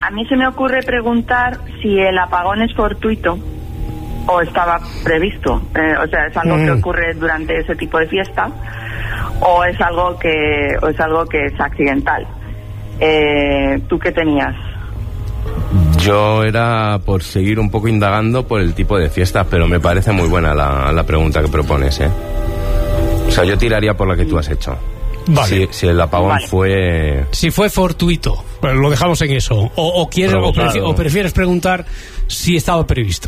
A mí se me ocurre preguntar si el apagón es fortuito o estaba previsto. O sea, ¿es algo que ocurre durante ese tipo de fiesta o es algo que es accidental? ¿Tú qué tenías? Yo era por seguir un poco indagando por el tipo de fiestas, pero me parece muy buena la pregunta que propones, ¿eh? O sea, yo tiraría por la que tú has hecho. Vale. Si el apagón fue... Si fue fortuito, bueno, lo dejamos en eso. O prefieres preguntar si estaba previsto.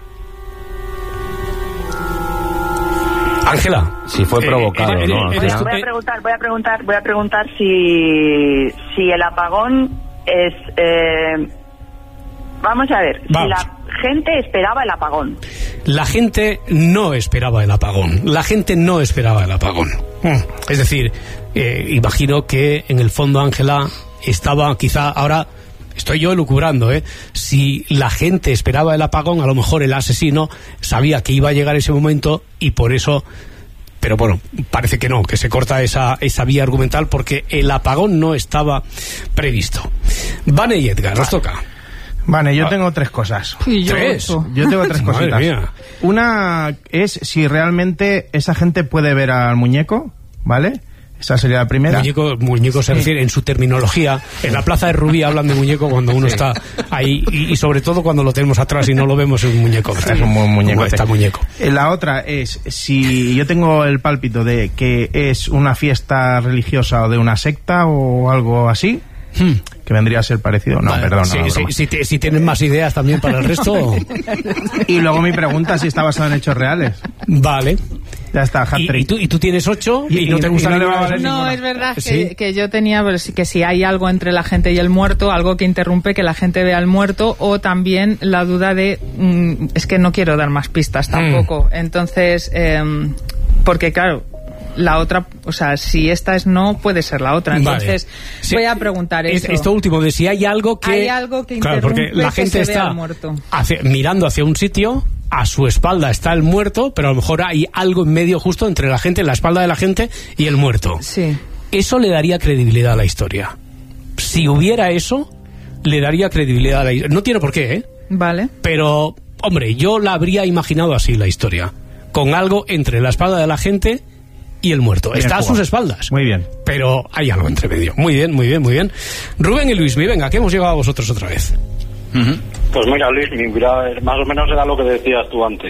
Ángela. Si fue provocado, ¿no? Voy a preguntar si el apagón es... vamos a ver, si la gente esperaba el apagón. La gente no esperaba el apagón. Es decir, imagino que en el fondo Ángela estaba quizá ahora... Estoy yo elucubrando, si la gente esperaba el apagón, a lo mejor el asesino sabía que iba a llegar ese momento y por eso... Pero bueno, parece que no, que se corta esa vía argumental porque el apagón no estaba previsto. Vane y Edgar, nos toca. Vale, yo tengo tres cosas. ¿Tres? Yo tengo tres cositas. Madre mía. Una es si realmente esa gente puede ver al muñeco, ¿vale? Esa sería la primera. Muñeco se refiere en su terminología. En la Plaza de Rubí hablan de muñeco cuando uno está ahí y sobre todo cuando lo tenemos atrás y no lo vemos, es un muñeco. Es un muñeco. Está muñeco. La otra es si yo tengo el pálpito de que es una fiesta religiosa o de una secta o algo así, que vendría a ser parecido. No, vale, perdón. Si tienes más ideas también para el resto. Y luego mi pregunta si está basado en hechos reales. Vale. Ya está, hat-trick. ¿Y tú tienes 8 y no te gusta nada? No, es verdad que yo tenía que si hay algo entre la gente y el muerto, algo que interrumpe que la gente vea al muerto, o también la duda de es que no quiero dar más pistas tampoco. Entonces, porque claro, la otra, o sea, si esta es no, puede ser la otra. Entonces, voy a preguntar eso. Esto último, de si hay algo que interrumpe, claro, porque la gente está muerto. Mirando hacia un sitio, a su espalda está el muerto, pero a lo mejor hay algo en medio justo entre la gente, la espalda de la gente y el muerto. Sí. Eso le daría credibilidad a la historia. Si hubiera eso, le daría credibilidad a la historia. No tiene por qué, Vale. Pero, hombre, yo la habría imaginado así, la historia. Con algo entre la espalda de la gente y el muerto. Bien Está jugado. a sus espaldas. Muy bien. Pero hay algo entre medio. Muy bien, muy bien, muy bien. Rubén y Luismi, venga, que hemos llegado a vosotros otra vez. Pues mira, Luismi, más o menos era lo que decías tú antes.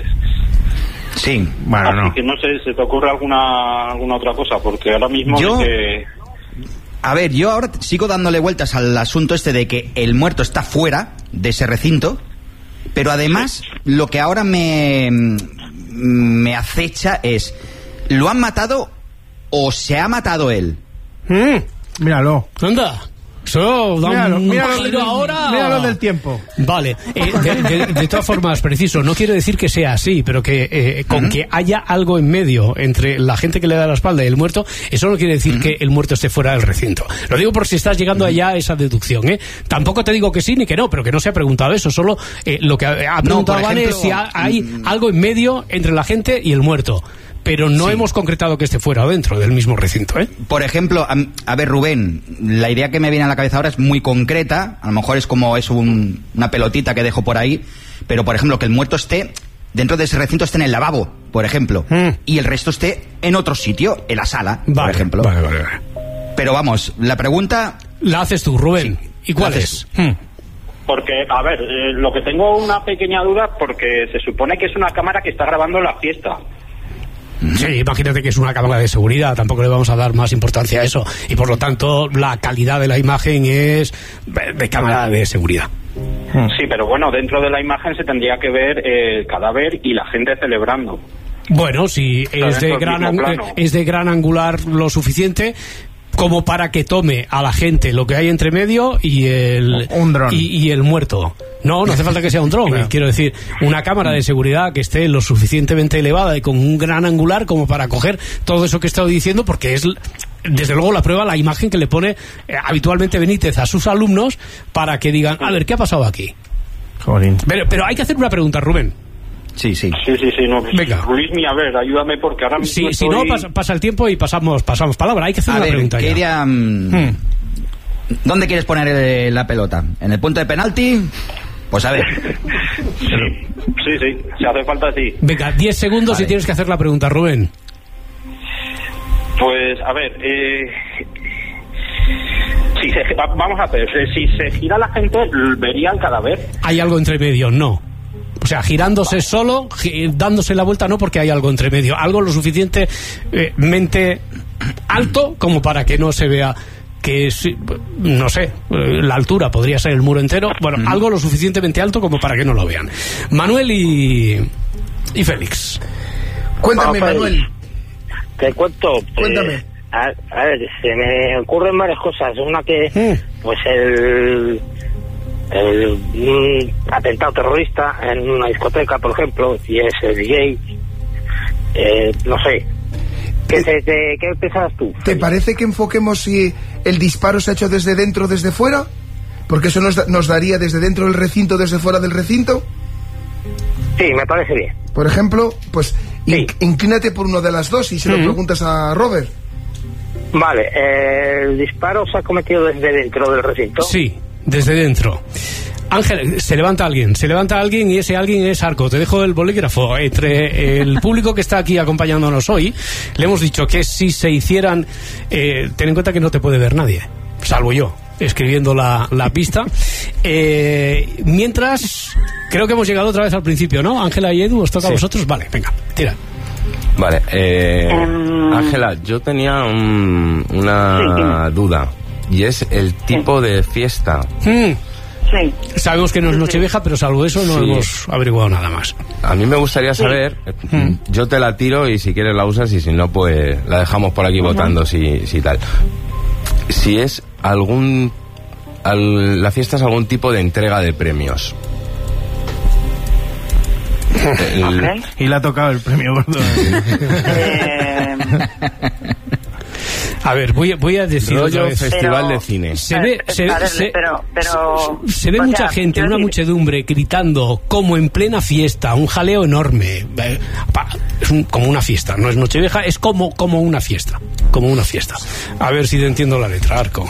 Sí, bueno, Así no. que no sé, ¿se te ocurre alguna otra cosa? Porque ahora mismo Yo- que... A ver, yo ahora sigo dándole vueltas al asunto este de que el muerto está fuera de ese recinto, pero además lo que ahora me acecha es, ¿lo ¿lo o se ha matado él? Míralo. Anda. Eso da un giro ahora. Míralo del tiempo. Vale, de todas formas, preciso, no quiere decir que sea así, pero que con que haya algo en medio entre la gente que le da la espalda y el muerto, eso no quiere decir que el muerto esté fuera del recinto. Lo digo por si estás llegando allá a esa deducción, Tampoco te digo que sí ni que no, pero que no se ha preguntado eso, solo lo que ha preguntado Vane es si hay algo en medio entre la gente y el muerto. Pero no hemos concretado que esté fuera o dentro del mismo recinto, Por ejemplo, a ver, Rubén, la idea que me viene a la cabeza ahora es muy concreta. A lo mejor es como una pelotita que dejo por ahí. Pero, por ejemplo, que el muerto esté dentro de ese recinto, esté en el lavabo, por ejemplo. Y el resto esté en otro sitio, en la sala, por ejemplo. Vale. Pero vamos, la pregunta... La haces tú, Rubén. Sí. ¿Y cuál es? Porque, a ver, lo que tengo una pequeña duda, porque se supone que es una cámara que está grabando la fiesta. Sí, imagínate que es una cámara de seguridad, tampoco le vamos a dar más importancia a eso, y por lo tanto la calidad de la imagen es de cámara de seguridad. Sí, pero bueno, dentro de la imagen se tendría que ver el cadáver y la gente celebrando. Bueno, si es de gran angular lo suficiente como para que tome a la gente lo que hay entre medio y un dron y el muerto. No hace falta que sea un dron. Claro. Quiero decir, una cámara de seguridad que esté lo suficientemente elevada y con un gran angular como para coger todo eso que he estado diciendo, porque es desde luego la prueba, la imagen que le pone habitualmente Benítez a sus alumnos para que digan, a ver, ¿qué ha pasado aquí? Jolín. Pero hay que hacer una pregunta, Rubén. Sí. No, venga. Luismi, a ver, ayúdame porque ahora mismo si no, pasa el tiempo y pasamos palabra. Hay que hacer una pregunta ¿qué ya. ¿Dónde quieres poner la pelota? ¿En el punto de penalti? Pues a ver. Sí, si hace falta, sí. Venga, 10 segundos y tienes que hacer la pregunta, Rubén. Pues, a ver, vamos a ver, si se gira la gente, ¿vería el cadáver? Hay algo entre medio, no. O sea, girándose solo, dándose la vuelta no, porque hay algo entre medio. Algo lo suficientemente alto como para que no se vea que es, no sé, la altura podría ser el muro entero. Bueno, algo lo suficientemente alto como para que no lo vean. Manuel y Félix. Cuéntame, Manuel. Te cuento. Cuéntame. A ver, se me ocurren varias cosas. Una que, pues un atentado terrorista en una discoteca, por ejemplo, y es el DJ, no sé. ¿Qué pensabas tú? ¿Te parece que enfoquemos si el disparo se ha hecho desde dentro o desde fuera? Porque eso nos daría desde dentro del recinto, desde fuera del recinto. Sí, me parece bien. Por ejemplo, pues sí. Inclínate por uno de las dos y se lo preguntas a Robert. Vale, ¿el disparo se ha cometido desde dentro del recinto? Sí, desde dentro. Ángel, se levanta alguien y ese alguien es Arco. Te dejo el bolígrafo. Entre el público que está aquí acompañándonos hoy, le hemos dicho que si se hicieran, ten en cuenta que no te puede ver nadie, salvo yo, escribiendo la pista. Mientras, creo que hemos llegado otra vez al principio, ¿no? Ángela y Edu, os toca a vosotros. Vale, venga, tira. Vale, Ángela, yo tenía una duda, y es el tipo de fiesta. Sí. Sabemos que no es Nochevieja, pero salvo eso no hemos averiguado nada más. A mí me gustaría saber, yo te la tiro y si quieres la usas y si no, pues la dejamos por aquí votando si tal. Si es la fiesta es algún tipo de entrega de premios. Y le ha tocado el premio gordo. A ver, voy a decir rollo festival de cine. Se ve mucha gente, una muchedumbre gritando como en plena fiesta, un jaleo enorme. Es como una fiesta, no es Nochevieja, es como una fiesta, como una fiesta. A ver si te entiendo la letra, Arco.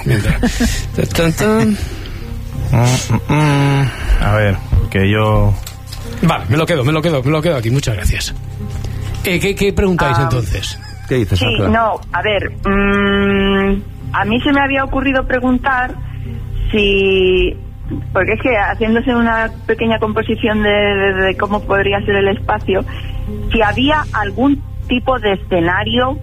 A ver, que yo... Vale, me lo quedo aquí, muchas gracias. ¿Qué preguntáis entonces? ¿Qué dices, sí, Ángela? no, a ver, a mí se me había ocurrido preguntar si, porque es que haciéndose una pequeña composición de cómo podría ser el espacio, si había algún tipo de escenario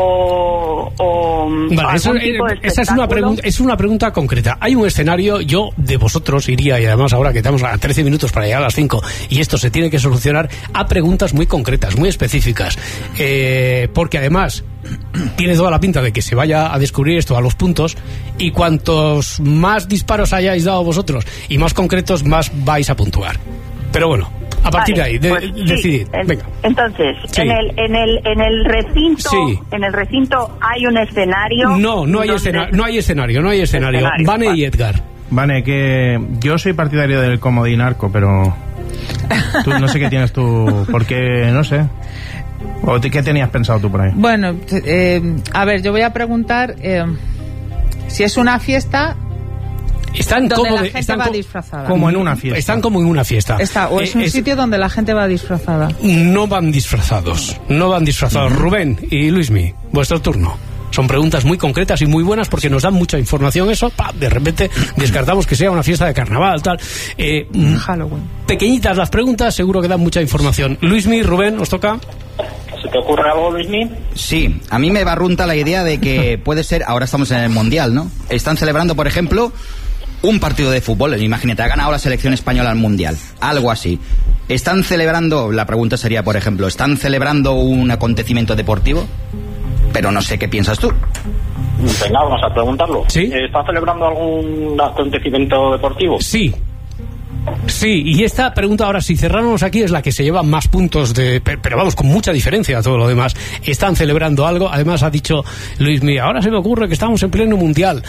vale, esa es una pregunta concreta. Hay un escenario, yo de vosotros iría, y además ahora que estamos a 13 minutos para llegar a las 5 y esto se tiene que solucionar, a preguntas muy concretas, muy específicas, porque además tiene toda la pinta de que se vaya a descubrir esto a los puntos, y cuantos más disparos hayáis dado vosotros y más concretos, más vais a puntuar. Pero bueno, a partir de ahí, decidid. Venga. Entonces, sí. en el recinto, sí. En el recinto hay un escenario. No hay escenario. Vane y Edgar. Vane, que yo soy partidario del comodín Arco, pero tú, no sé qué tienes tú, porque no sé. ¿O qué tenías pensado tú por ahí? Bueno, a ver, yo voy a preguntar si es una fiesta. Están disfrazada. Como en una fiesta. Están como en una fiesta. O es un sitio donde la gente va disfrazada. No van disfrazados. Rubén y Luismi, vuestro turno. Son preguntas muy concretas y muy buenas porque nos dan mucha información eso. De repente descartamos que sea una fiesta de carnaval, tal. Halloween. Pequeñitas las preguntas, seguro que dan mucha información. Luismi, Rubén, ¿os toca? ¿Se te ocurre algo, Luismi? Sí, a mí me barrunta la idea de que puede ser, ahora estamos en el Mundial, ¿no? Están celebrando, por ejemplo, un partido de fútbol. Imagínate, ha ganado la selección española al Mundial, algo así. ¿Están celebrando, la pregunta sería, por ejemplo, ¿están celebrando un acontecimiento deportivo? Pero no sé qué piensas tú. Venga, vamos a preguntarlo. ¿Sí? ¿Está celebrando algún acontecimiento deportivo? Sí, y esta pregunta ahora, si cerramos aquí, es la que se lleva más puntos, pero vamos, con mucha diferencia a todo lo demás. ¿Están celebrando algo? Además ha dicho Luismi, ahora se me ocurre que estamos en pleno Mundial.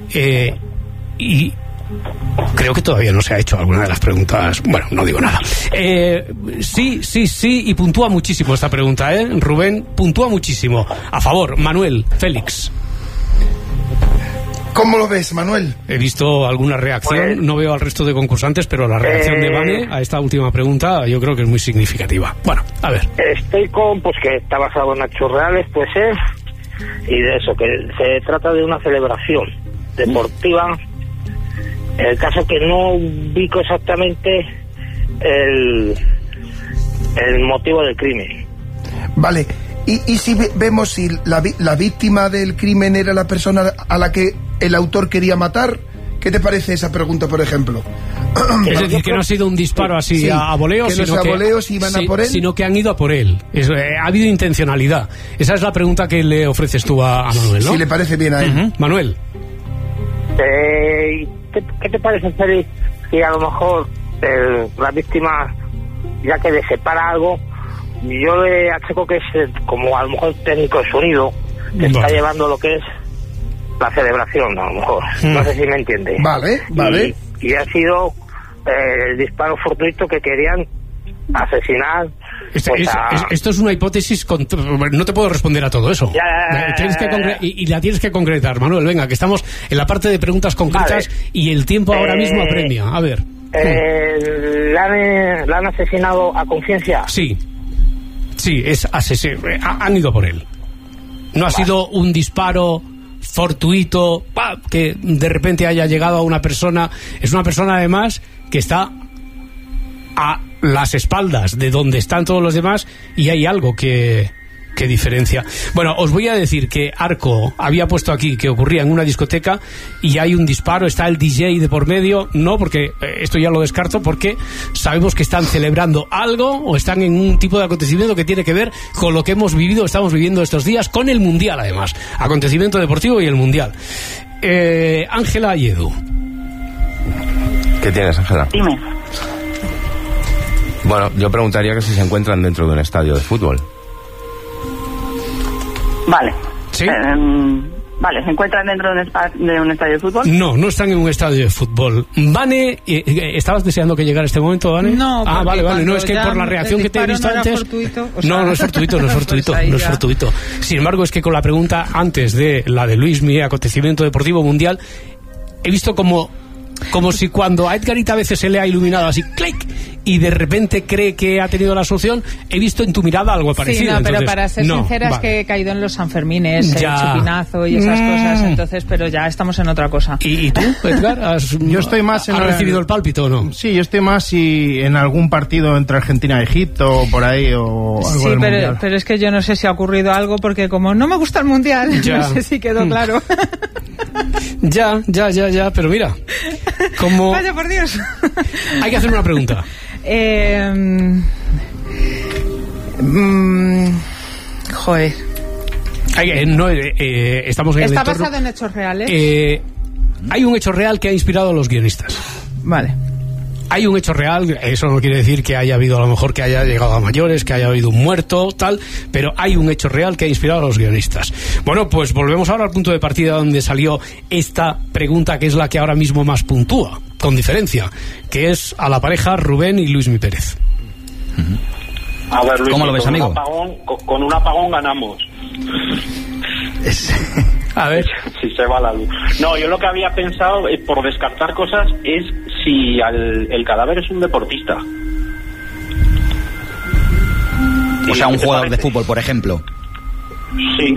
Y creo que todavía no se ha hecho alguna de las preguntas. Bueno, no digo nada. Sí, y puntúa muchísimo esta pregunta, Rubén, puntúa muchísimo. A favor, Manuel, Félix. ¿Cómo lo ves, Manuel? He visto alguna reacción, no veo al resto de concursantes, pero la reacción de Vane a esta última pregunta yo creo que es muy significativa. Bueno, a ver. Estoy con, pues que está basado en hechos reales, pues y de eso, que se trata de una celebración deportiva. En el caso que no ubico exactamente el motivo del crimen. Vale. ¿Y si vemos si la víctima del crimen era la persona a la que el autor quería matar? ¿Qué te parece esa pregunta, por ejemplo? Es decir, que no ha sido un disparo así sí, a voleo, que no sino sea a voleo, si iban a por él, sino que han ido a por él. Ha habido intencionalidad. Esa es la pregunta que le ofreces tú a Manuel, ¿no? Si le parece bien a él. Manuel. ¿Qué te parece, Félix, si a lo mejor la víctima, ya que le separa algo, yo le achaco que es como a lo mejor técnico de sonido que está llevando lo que es la celebración, a lo mejor. No sé si me entiende. Vale. Y ha sido el disparo fortuito que querían asesinar. Esto es una hipótesis, no te puedo responder a todo eso. Y la tienes que concretar, Manuel. Venga, que estamos en la parte de preguntas concretas y el tiempo ahora mismo apremia. A ver. ¿La han asesinado a conciencia? Sí, es asesino. Han ido por él. No ha sido un disparo fortuito que de repente haya llegado a una persona. Es una persona además que está a las espaldas de donde están todos los demás y hay algo que diferencia. Bueno, os voy a decir que Arco había puesto aquí que ocurría en una discoteca y hay un disparo, está el DJ de por medio. No, porque esto ya lo descarto, porque sabemos que están celebrando algo o están en un tipo de acontecimiento que tiene que ver con lo que estamos viviendo estos días, con el Mundial además, acontecimiento deportivo y el Mundial. Ángela y Edu. ¿Qué tienes, Ángela? Dime. Bueno, yo preguntaría que si se encuentran dentro de un estadio de fútbol. Vale. ¿Sí? Vale, ¿se encuentran dentro de un estadio de fútbol? No están en un estadio de fútbol. Vane, ¿estabas deseando que llegara este momento, Vane? No, vale, no, es que por la reacción que te he visto antes... Fortuito, no es fortuito, no es fortuito. Sin embargo, es que con la pregunta antes de la de Luismi, acontecimiento deportivo mundial, he visto como si cuando a Edgarita a veces se le ha iluminado así, clic, y de repente cree que ha tenido la solución. He visto en tu mirada algo parecido. Sí, entonces, pero para ser sincera es que he caído en los Sanfermines, el chupinazo y esas cosas, entonces, pero ya estamos en otra cosa. ¿Y tú, Edgar? Yo estoy más en... ¿Has recibido el pálpito o no? Sí, yo estoy más si en algún partido entre Argentina y Egipto o por ahí o algo sí, del Mundial. Pero es que yo no sé si ha ocurrido algo porque como no me gusta el Mundial, no sé si quedó claro. Ya, pero mira, como... Vaya por Dios. Hay que hacer una pregunta. Joder. Estamos en el ¿Está entorno. basado en hechos reales? Hay un hecho real que ha inspirado a los guionistas. Vale. Hay un hecho real, eso no quiere decir que haya habido, a lo mejor que haya llegado a mayores, que haya habido un muerto, tal, pero hay un hecho real que ha inspirado a los guionistas. Bueno, pues volvemos ahora al punto de partida donde salió esta pregunta, que es la que ahora mismo más puntúa, con diferencia, que es a la pareja Rubén y Luismi Pérez. A ver, Luis, ¿cómo lo ves, amigo? Con un apagón ganamos. A ver. Si se va la luz. No, yo lo que había pensado, por descartar cosas, es si el cadáver es un deportista. O sea, un jugador de fútbol, por ejemplo. Sí.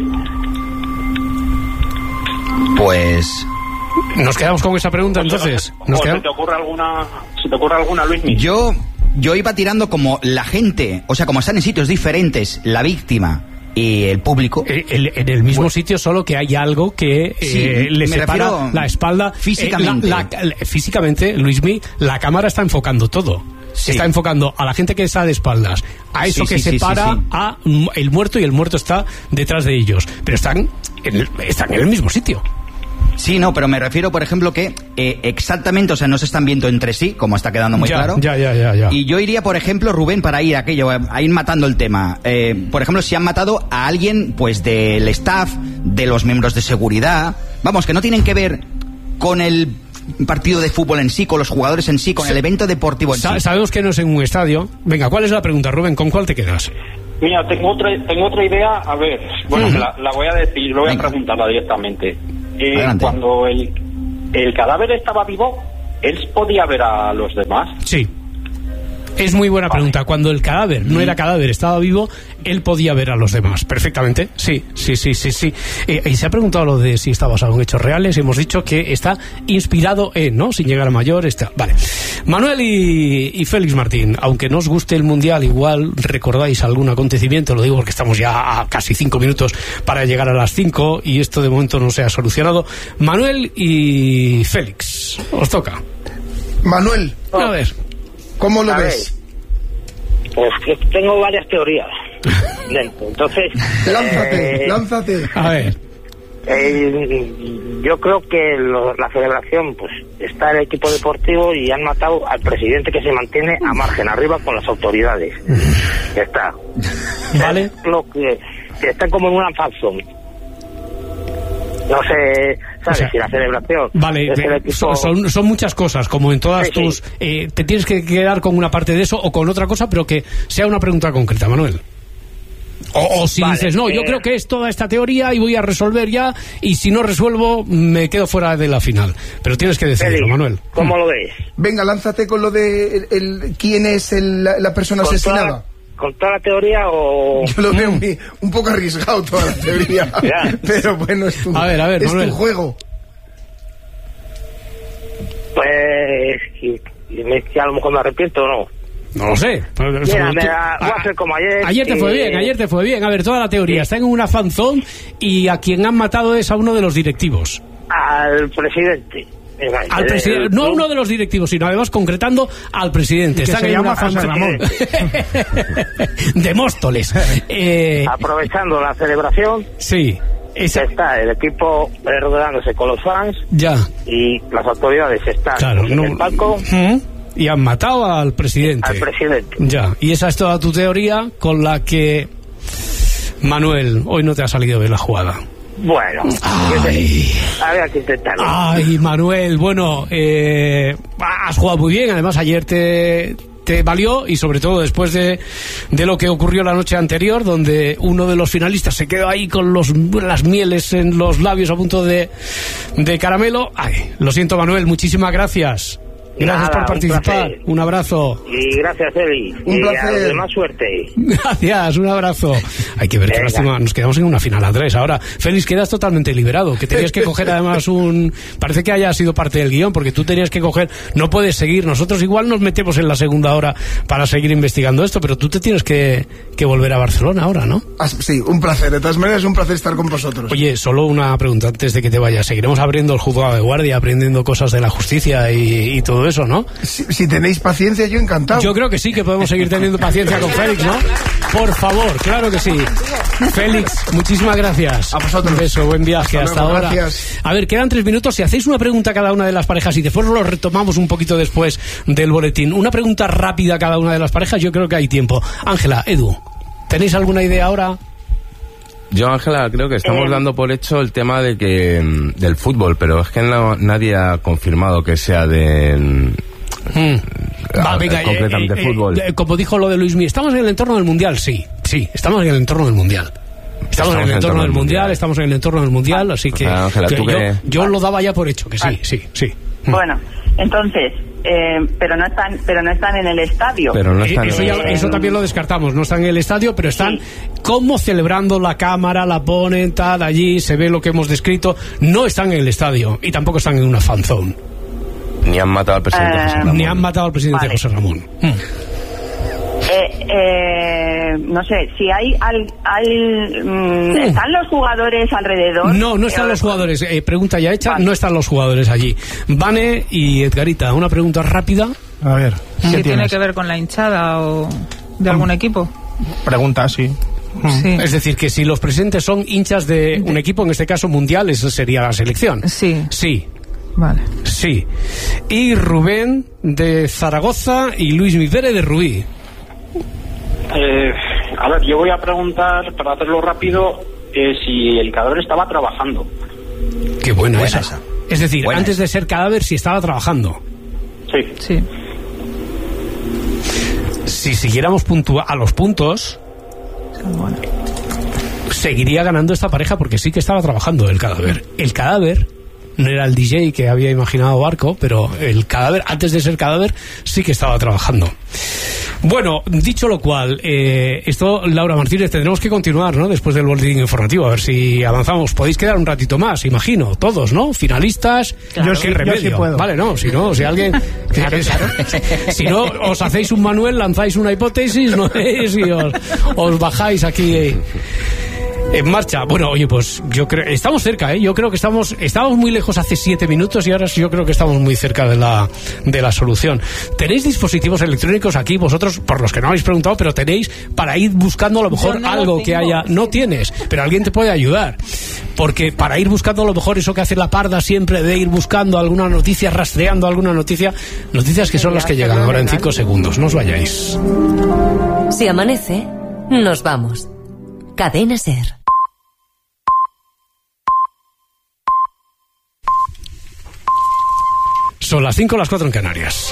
Pues... Nos quedamos con esa pregunta, entonces. ¿Se te ocurre alguna, Luismi? Yo iba tirando como la gente, o sea, como están en sitios diferentes, la víctima y el público. En el mismo sitio, solo que hay algo que le separa la espalda. Físicamente. Físicamente, Luismi, la cámara está enfocando todo. Sí. Está enfocando a la gente que está de espaldas, a eso que separa a el muerto, y el muerto está detrás de ellos. Pero están en el mismo sitio. Sí, no, pero me refiero, por ejemplo, que exactamente, o sea, no se están viendo entre sí, como está quedando muy claro. Ya. Y yo iría, por ejemplo, Rubén, para ir a ir matando el tema. Por ejemplo, si han matado a alguien, pues, del staff, de los miembros de seguridad, vamos, que no tienen que ver con el partido de fútbol en sí, con los jugadores en sí, con el evento deportivo en sí. Sabemos que no es en un estadio. Venga, ¿cuál es la pregunta, Rubén? ¿Con cuál te quedas? Mira, tengo otra idea, a ver, bueno, la voy a decir, lo voy a preguntarla directamente. cuando el cadáver estaba vivo, ¿él podía ver a los demás? Sí. Es muy buena pregunta. Cuando el cadáver no era cadáver, estaba vivo, él podía ver a los demás perfectamente. Sí. Y se ha preguntado lo de si está basado en hechos reales. Hemos dicho que está inspirado en, ¿no? Sin llegar a mayor. Vale. Manuel y Félix Martín, aunque no os guste el Mundial, igual recordáis algún acontecimiento. Lo digo porque estamos ya a casi 5 minutos para llegar a las 5 y esto de momento no se ha solucionado. Manuel y Félix, os toca. Manuel. A ver. ¿Cómo lo ves? Pues que tengo varias teorías. Entonces... Lánzate. A ver. Yo creo que la federación, pues, está el equipo deportivo y han matado al presidente, que se mantiene a margen, arriba con las autoridades. Ya está. Vale. Lo que están como en una fanzone. No sé, ¿sabes? Si la celebración... Vale, equipo... son muchas cosas, como en todas tus... te tienes que quedar con una parte de eso o con otra cosa, pero que sea una pregunta concreta, Manuel. O si dices, no, yo creo que es toda esta teoría y voy a resolver ya, y si no resuelvo, me quedo fuera de la final. Pero tienes que decidirlo, Manuel. ¿Cómo lo ves? Venga, lánzate con lo de quién es la persona asesinada. ¿Con toda la teoría o...? Yo lo veo un poco arriesgado toda la teoría. Pero bueno, es tu, a ver, es Manuel. tu juego. Pues... que a lo mejor me arrepiento o no. No lo sé. Mira, voy a hacer como ayer. Ayer te fue bien. A ver, toda la teoría. Está en una fanzone y a quien han matado es a uno de los directivos. Al presidente. Al presidente, no a uno de los directivos, sino además concretando al presidente. Que se llama José Ramón. De Móstoles. Aprovechando la celebración. Sí. Está el equipo rodeándose con los fans. Ya. Y las autoridades están en el palco. Y han matado al presidente. Al presidente. Ya. Y esa es toda tu teoría con la que, Manuel, hoy no te ha salido bien la jugada. Bueno, había que intentarlo. Ay, Manuel, bueno, has jugado muy bien. Además, ayer te valió, y sobre todo después de lo que ocurrió la noche anterior, donde uno de los finalistas se quedó ahí con las mieles en los labios a punto de caramelo. Ay, lo siento, Manuel, muchísimas gracias. Gracias por participar. Un abrazo. Y gracias, Eli. Un placer. Más suerte. Gracias, un abrazo. Hay que ver qué lástima. Nos quedamos en una final a 3. Ahora, Félix, quedas totalmente liberado. Que tenías que coger además parece que haya sido parte del guión, porque tú tenías que coger... No puedes seguir. Nosotros igual nos metemos en la segunda hora para seguir investigando esto, pero tú te tienes que volver a Barcelona ahora, ¿no? Sí, un placer. De todas maneras, es un placer estar con vosotros. Oye, solo una pregunta antes de que te vayas. Seguiremos abriendo el juzgado de guardia, aprendiendo cosas de la justicia y todo eso, ¿no? Si tenéis paciencia, yo encantado. Yo creo que sí, que podemos seguir teniendo paciencia con Félix, ¿no? Por favor, claro que sí. Félix, muchísimas gracias. A vosotros. Un beso, buen viaje. Hasta ahora. Gracias. A ver, quedan 3 minutos. Si hacéis una pregunta a cada una de las parejas y después lo retomamos un poquito después del boletín. Una pregunta rápida a cada una de las parejas, yo creo que hay tiempo. Ángela, Edu, ¿tenéis alguna idea ahora? Yo, Ángela, creo que estamos dando por hecho el tema del fútbol, pero es que nadie ha confirmado que sea completamente fútbol. Como dijo lo de Luismi, ¿estamos en el entorno del Mundial? Sí, estamos en el entorno del Mundial. Estamos en el entorno del Mundial, así que, Ángela, yo lo daba ya por hecho, que sí. Bueno, entonces, pero no están en el estadio. Eso también lo descartamos. No están en el estadio, pero están como celebrando, la cámara la ponen, tal, allí se ve lo que hemos descrito. No están en el estadio y tampoco están en una fanzone. Ni han matado al presidente José Ramón. Ni han matado al presidente José Ramón. No sé, si ¿están los jugadores alrededor? No están los jugadores. Pregunta ya hecha, no están los jugadores allí. Vane y Edgarita, una pregunta rápida. A ver, ¿qué tiene que ver con la hinchada o de algún equipo? Pregunta, sí. Es decir, que si los presentes son hinchas de un equipo, en este caso mundial, eso sería la selección. Sí. Vale. Sí. Y Rubén de Zaragoza y Luis Mipere de Rubí. A ver, yo voy a preguntar, para hacerlo rápido, si el cadáver estaba trabajando. Qué buena esa. Es decir, antes de ser cadáver, si estaba trabajando. Sí. Si siguiéramos a los puntos, seguiría ganando esta pareja, porque sí que estaba trabajando el cadáver. El cadáver no era el DJ que había imaginado Barco, pero el cadáver, antes de ser cadáver, sí que estaba trabajando. Bueno, dicho lo cual, esto, Laura Martínez, tendremos que continuar, ¿no? Después del boletín informativo, a ver si avanzamos. Podéis quedar un ratito más, imagino, todos, ¿no? Finalistas, claro, yo sí puedo. Vale, no, si no, si alguien... claro. Si no, os hacéis un Manuel, lanzáis una hipótesis, ¿no? Y os bajáis aquí... en marcha. Bueno, oye, pues yo creo... Estamos cerca, ¿eh? Yo creo que estábamos muy lejos hace 7 minutos y ahora yo creo que estamos muy cerca de la solución. ¿Tenéis dispositivos electrónicos aquí vosotros, por los que no habéis preguntado, pero tenéis para ir buscando a lo mejor algo que haya... No tienes, pero alguien te puede ayudar. Porque para ir buscando a lo mejor eso que hace la parda siempre de ir buscando alguna noticia, rastreando alguna noticia, noticias que son las que llegan ahora en 5 segundos. No os vayáis. Si amanece, nos vamos. Cadena SER. Son las 5, las 4 en Canarias.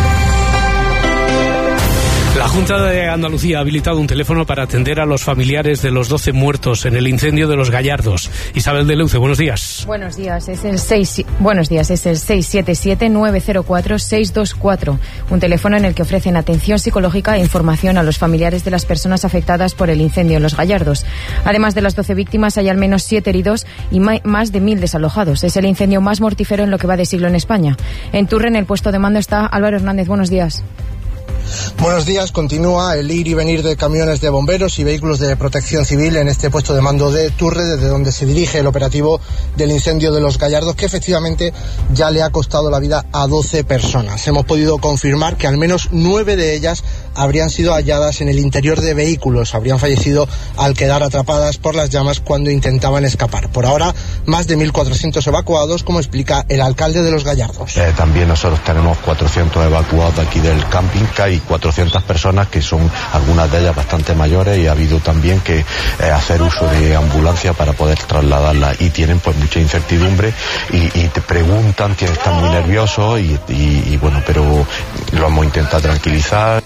La Junta de Andalucía ha habilitado un teléfono para atender a los familiares de los 12 muertos en el incendio de Los Gallardos. Isabel de Leuce, buenos días. Buenos días, es el 677-904-624, un teléfono en el que ofrecen atención psicológica e información a los familiares de las personas afectadas por el incendio en Los Gallardos. Además de las 12 víctimas, hay al menos 7 heridos y más de 1.000 desalojados. Es el incendio más mortífero en lo que va de siglo en España. En Turre, en el puesto de mando, está Álvaro Hernández. Buenos días. Buenos días. Continúa el ir y venir de camiones de bomberos y vehículos de protección civil en este puesto de mando de Turre, desde donde se dirige el operativo del incendio de Los Gallardos, que efectivamente ya le ha costado la vida a 12 personas. Hemos podido confirmar que al menos 9 de ellas habrían sido halladas en el interior de vehículos, habrían fallecido al quedar atrapadas por las llamas cuando intentaban escapar. Por ahora, más de 1.400 evacuados, como explica el alcalde de Los Gallardos. También nosotros tenemos 400 evacuados de aquí del camping, que hay 400 personas que son algunas de ellas bastante mayores y ha habido también que hacer uso de ambulancia para poder trasladarlas y tienen pues mucha incertidumbre y te preguntan, están muy nerviosos y bueno, pero lo hemos intentado tranquilizar.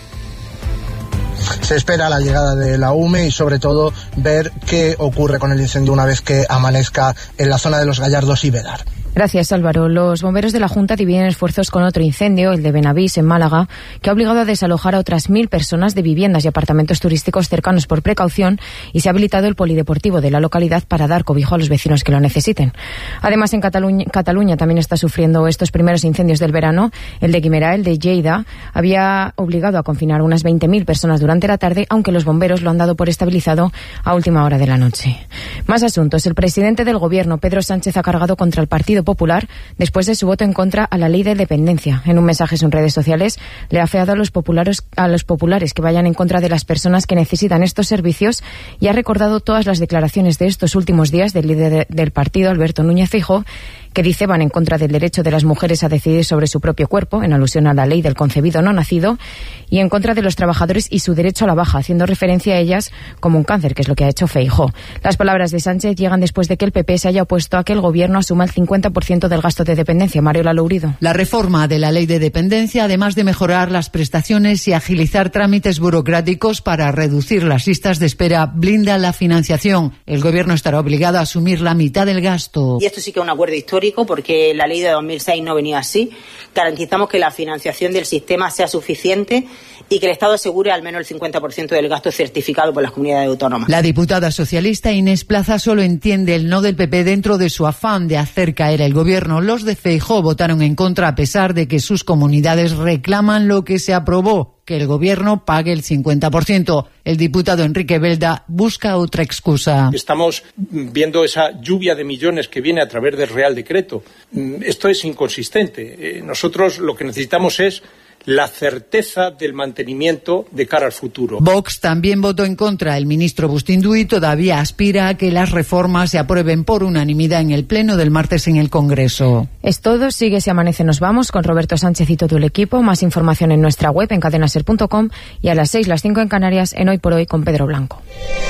Se espera la llegada de la UME y sobre todo ver qué ocurre con el incendio una vez que amanezca en la zona de Los Gallardos y Vedar. Gracias, Álvaro. Los bomberos de la Junta dividen esfuerzos con otro incendio, el de Benavís, en Málaga, que ha obligado a desalojar a otras 1.000 personas de viviendas y apartamentos turísticos cercanos por precaución, y se ha habilitado el polideportivo de la localidad para dar cobijo a los vecinos que lo necesiten. Además, en Cataluña también está sufriendo estos primeros incendios del verano. El de Guimerà, el de Lleida, había obligado a confinar unas 20.000 personas durante la tarde, aunque los bomberos lo han dado por estabilizado a última hora de la noche. Más asuntos. El presidente del Gobierno, Pedro Sánchez, ha cargado contra el Partido Popular después de su voto en contra a la ley de dependencia. En un mensaje en redes sociales le ha afeado a los populares que vayan en contra de las personas que necesitan estos servicios y ha recordado todas las declaraciones de estos últimos días del líder del partido, Alberto Núñez Feijóo, que dice van en contra del derecho de las mujeres a decidir sobre su propio cuerpo, en alusión a la ley del concebido no nacido, y en contra de los trabajadores y su derecho a la baja, haciendo referencia a ellas como un cáncer, que es lo que ha hecho Feijóo. Las palabras de Sánchez llegan después de que el PP se haya opuesto a que el Gobierno asuma el 50% del gasto de dependencia. Mariola Lourido. La reforma de la ley de dependencia, además de mejorar las prestaciones y agilizar trámites burocráticos para reducir las listas de espera, blinda la financiación. El Gobierno estará obligado a asumir la mitad del gasto. Y esto sí que es un acuerdo histórico, porque la ley de 2006 no venía así. Garantizamos que la financiación del sistema sea suficiente y que el Estado asegure al menos el 50% del gasto certificado por las comunidades autónomas. La diputada socialista Inés Plaza solo entiende el no del PP dentro de su afán de hacer caer el Gobierno. Los de Feijóo votaron en contra a pesar de que sus comunidades reclaman lo que se aprobó, que el Gobierno pague el 50%. El diputado Enrique Belda busca otra excusa. Estamos viendo esa lluvia de millones que viene a través del Real Decreto. Esto es inconsistente. Nosotros lo que necesitamos es la certeza del mantenimiento de cara al futuro. Vox también votó en contra. El ministro Bustinduy todavía aspira a que las reformas se aprueben por unanimidad en el pleno del martes en el Congreso. Es todo. Sigue Si Amanece Nos Vamos con Roberto Sánchez y todo el equipo. Más información en nuestra web en cadenaser.com y a las 6, las 5 en Canarias en Hoy por Hoy con Pedro Blanco.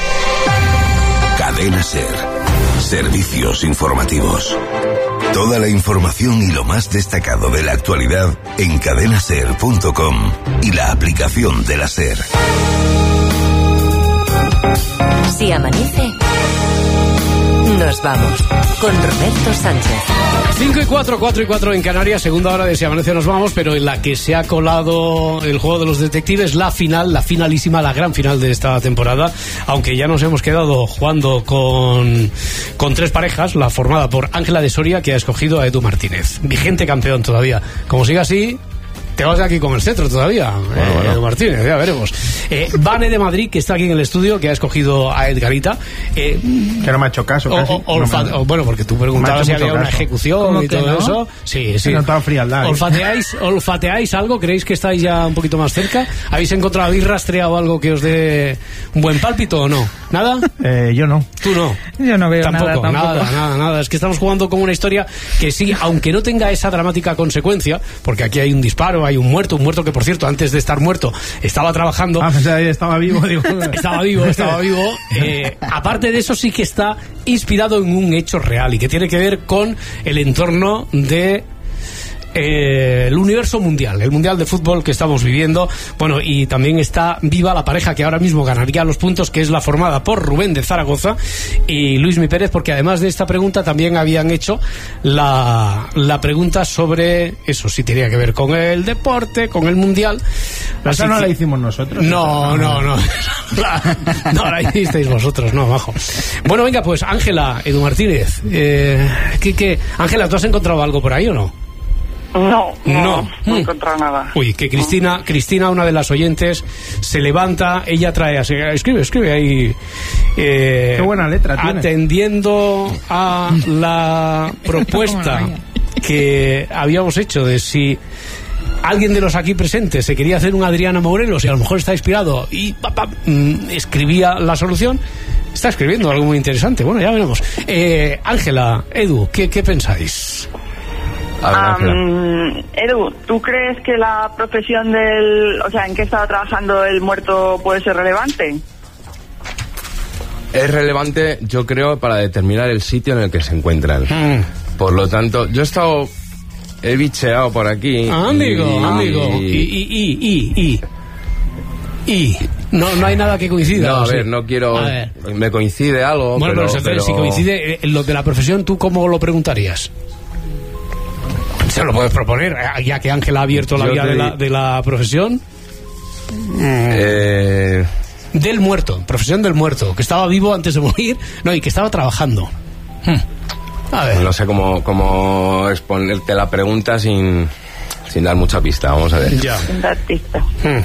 Cadena Ser. Servicios informativos. Toda la información y lo más destacado de la actualidad en cadenaser.com y la aplicación de la SER. Si amanece, Nos vamos con Roberto Sánchez. 5:04 en Canarias, segunda hora de Si Amanece Nos Vamos, pero en la que se ha colado el juego de los detectives, la final, la finalísima, la gran final de esta temporada, aunque ya nos hemos quedado jugando con 3 parejas, la formada por Ángela de Soria, que ha escogido a Edu Martínez, vigente campeón todavía. Como siga así, te vas aquí con el cetro todavía, bueno. Martínez, ya veremos. Vane de Madrid, que está aquí en el estudio, que ha escogido a Edgarita. Que no me ha hecho caso, casi. Bueno, porque tú preguntabas si había una ejecución y todo no? Eso. Sí. He notado frialdad. ¿Olfateáis algo? ¿Creéis que estáis ya un poquito más cerca? ¿Habéis encontrado, habéis rastreado algo que os dé un buen pálpito o no? ¿Nada? Yo no. ¿Tú no? Yo no veo tampoco. Nada. Es que estamos jugando con una historia que sí, aunque no tenga esa dramática consecuencia, porque aquí hay un disparo, hay un muerto que, por cierto, antes de estar muerto estaba trabajando. Estaba vivo, digo. Estaba vivo. Aparte de eso, sí que está inspirado en un hecho real y que tiene que ver con el entorno de el universo mundial, el mundial de fútbol que estamos viviendo. Bueno, y también está viva la pareja que ahora mismo ganaría los puntos, que es la formada por Rubén de Zaragoza y Luismi Pérez, porque además de esta pregunta también habían hecho la pregunta sobre eso, si tenía que ver con el deporte, con el mundial. Esa no la hicimos nosotros. No la hicisteis vosotros, no, bajo. Bueno, venga, pues Ángela, Edu Martínez, Ángela, ¿tú has encontrado algo por ahí o no? No he encontrado nada. Uy, que Cristina, una de las oyentes, se levanta, ella trae así, escribe ahí. Qué buena letra tiene. Atendiendo a la propuesta que habíamos hecho de si alguien de los aquí presentes se quería hacer un Adriana Morelos y a lo mejor está inspirado y escribía la solución. Está escribiendo algo muy interesante. Bueno, ya veremos. Ángela, Edu, ¿qué pensáis? Edu, ¿tú crees que la profesión en qué estaba trabajando el muerto puede ser relevante? Es relevante, yo creo, para determinar el sitio en el que se encuentran. Por lo tanto, he bicheado por aquí. Amigo. Y no hay nada que coincida. No, a ver, no quiero. Me coincide algo. Bueno, pero si coincide lo de la profesión, ¿tú cómo lo preguntarías? Se lo puedes proponer, ya que Ángela ha abierto la vía de la profesión. Del muerto, profesión del muerto, que estaba vivo antes de morir, y que estaba trabajando. A ver. No sé cómo exponerte la pregunta sin dar mucha pista, vamos a ver. Ya. Sin dar pista.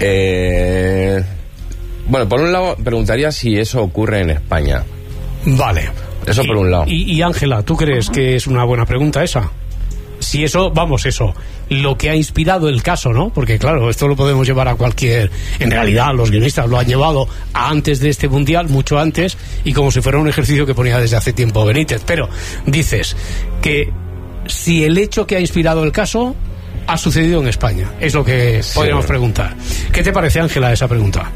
Bueno, por un lado, preguntaría si eso ocurre en España. Vale. Eso por un lado. Y Ángela, ¿tú crees que es una buena pregunta esa? Si eso, lo que ha inspirado el caso, ¿no? Porque claro, esto lo podemos llevar a cualquier... En realidad, los guionistas lo han llevado a antes de este mundial, mucho antes, y como si fuera un ejercicio que ponía desde hace tiempo Benítez. Pero dices que si el hecho que ha inspirado el caso ha sucedido en España, es lo que podríamos preguntar. ¿Qué te parece, Ángela, esa pregunta?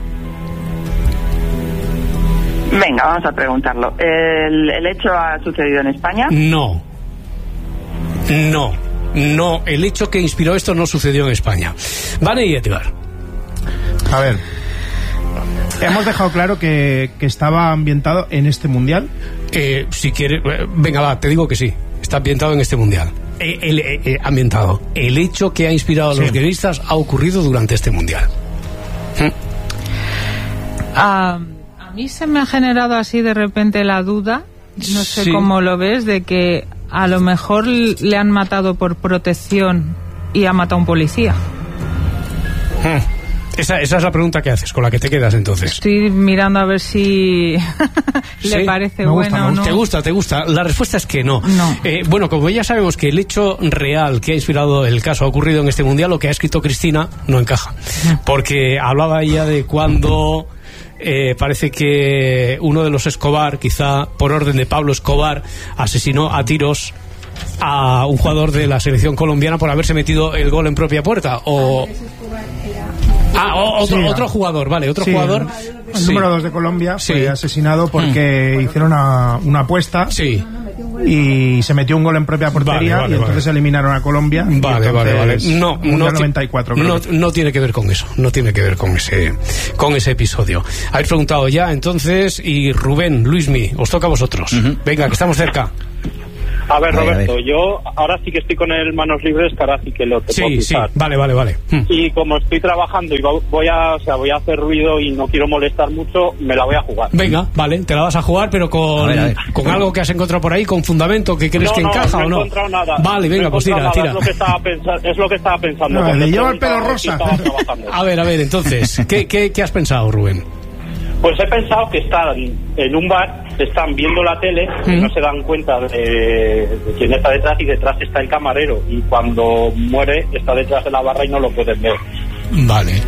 Venga, vamos a preguntarlo. ¿El hecho ha sucedido en España? No, el hecho que inspiró esto no sucedió en España. Vale, y Edgar. A ver, hemos dejado claro que estaba ambientado en este mundial. Si quieres, venga, va, te digo que sí. Está ambientado en este mundial. Ambientado. El hecho que ha inspirado a los guionistas ha ocurrido durante este mundial. A mí se me ha generado así de repente la duda, no sé cómo lo ves, de que a lo mejor le han matado por protección y ha matado a un policía. Esa es la pregunta que haces, con la que te quedas entonces. Estoy mirando a ver si le parece bueno o no. ¿Te gusta? La respuesta es que no. Bueno, como ya sabemos que el hecho real que ha inspirado el caso ha ocurrido en este mundial, lo que ha escrito Cristina no encaja. Porque hablaba ella de cuando... parece que uno de los Escobar, quizá por orden de Pablo Escobar, asesinó a tiros a un jugador de la selección colombiana por haberse metido el gol en propia puerta. Otro jugador, vale, otro jugador. El número 2 de Colombia fue asesinado porque hicieron una apuesta y se metió un gol en propia portería y entonces eliminaron a Colombia. Vale. No 94, no tiene que ver con eso, no tiene que ver con ese episodio. Habéis preguntado ya, entonces, y Rubén, Luismi, os toca a vosotros. Venga, que estamos cerca. A ver, Roberto, yo ahora sí que estoy con el manos libres, que ahora sí que lo tengo que usar. Vale. Y como estoy trabajando y voy a hacer ruido y no quiero molestar mucho, me la voy a jugar. Venga, vale, te la vas a jugar, pero con algo que has encontrado por ahí, con fundamento, que crees que encaja o no. No he encontrado nada. Vale, venga, pues tira. Es lo que estaba pensando. Le llevo el pelo rosa. A ver, entonces, ¿qué has pensado, Rubén? Pues he pensado que están en un bar, están viendo la tele, no se dan cuenta de quién está detrás, y detrás está el camarero, y cuando muere está detrás de la barra y no lo pueden ver. Vale.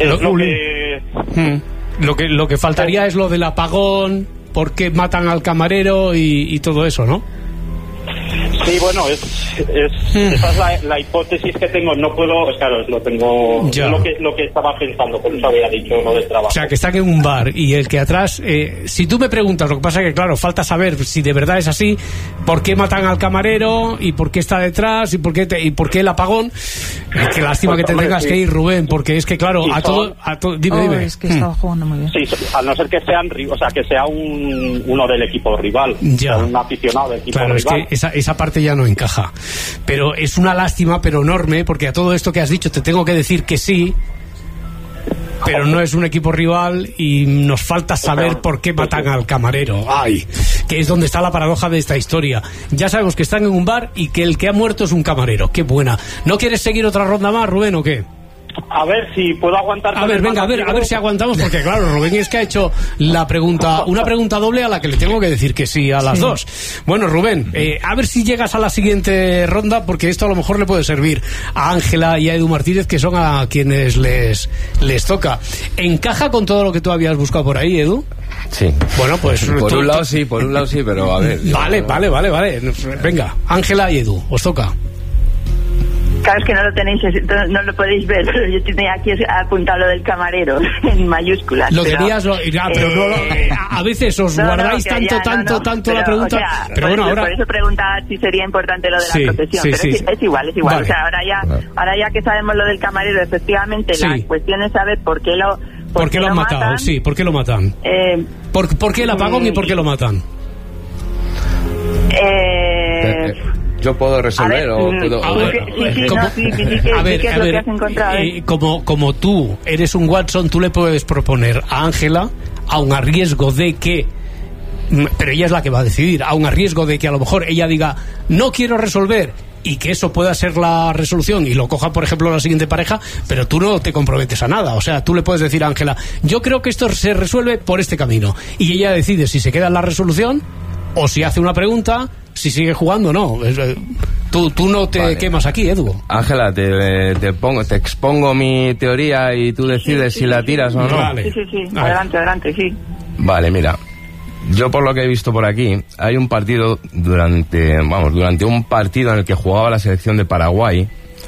Es lo que faltaría es lo del apagón, por qué matan al camarero y todo eso, ¿no? Sí, bueno, esa es la hipótesis que tengo. No puedo, claro, lo tengo. Es lo que estaba pensando, por eso había dicho lo del trabajo. O sea, que están en un bar y el que atrás, si tú me preguntas, lo que pasa es que, claro, falta saber si de verdad es así, por qué matan al camarero y por qué está detrás y por qué el apagón. Qué lástima que te tengas que ir, Rubén, porque es que, claro, dime. Es que estaba jugando muy bien. Sí, al no ser que que sea uno del equipo rival, un aficionado del equipo rival. Claro, es que esa parte ya no encaja, pero es una lástima, pero enorme, porque a todo esto que has dicho te tengo que decir que sí, pero no es un equipo rival y nos falta saber por qué matan al camarero. Ay, que es donde está la paradoja de esta historia. Ya sabemos que están en un bar y que el que ha muerto es un camarero. Qué buena. ¿No quieres seguir otra ronda más, Rubén, o qué? A ver si puedo aguantar. A ver si aguantamos, porque claro, Rubén es que ha hecho una pregunta doble a la que le tengo que decir que sí a las dos. Bueno, Rubén, a ver si llegas a la siguiente ronda, porque esto a lo mejor le puede servir a Ángela y a Edu Martínez, que son a quienes les toca. ¿Encaja con todo lo que tú habías buscado por ahí, Edu? Sí. Bueno, pues por un lado sí, pero a ver. Vale. Venga, Ángela y Edu, os toca. Claro, es que no lo tenéis, no lo podéis ver, pero yo tenía aquí apuntado lo del camarero en mayúsculas. Lo tenías, pero no a veces os guardáis tanto la pregunta. Pero bueno, ahora. Por eso preguntaba si sería importante lo de la protección, pero es igual. Vale. O sea, ahora ya que sabemos lo del camarero, efectivamente, la cuestión es saber por qué lo han matado. Matan. Sí, ¿por qué lo matan? ¿Por qué el apagón y por qué lo matan? ¿Yo puedo resolver o puedo...? Como tú eres un Watson, tú le puedes proponer a Ángela, aun a riesgo de que... Pero ella es la que va a decidir, aun a riesgo de que a lo mejor ella diga, no quiero resolver, y que eso pueda ser la resolución y lo coja, por ejemplo, la siguiente pareja, pero tú no te comprometes a nada. O sea, tú le puedes decir a Ángela, yo creo que esto se resuelve por este camino, y ella decide si se queda en la resolución o si hace una pregunta, si sigue jugando o no. Tú no te quemas aquí, Edu. Ángela, te expongo mi teoría y tú decides si la tiras o no. Vale. Sí. Adelante, sí. Vale, mira. Yo por lo que he visto por aquí, hay un partido durante un partido en el que jugaba la selección de Paraguay,